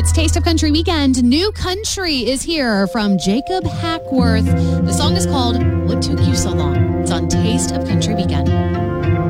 It's Taste of Country Weekend. New Country is here from Jacob Hackworth. The song is called What Took You So Long? It's on Taste of Country Weekend.